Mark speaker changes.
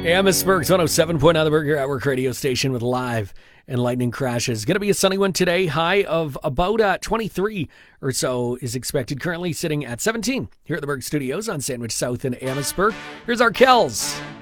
Speaker 1: Amherstburg's 107.9 the Burger at Work radio station with live and lightning crashes. Going to be a sunny one today. High of about 23 or so is expected. Currently sitting at 17 here at the Burg Studios on Sandwich South in Amherstburg. Here's our Kells.